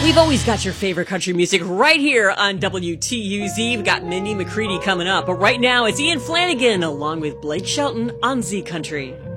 We've always got your favorite country music right here on WTUZ. We've got Mindy McCready coming up, but right now it's Ian Flanagan along with Blake Shelton on Z Country.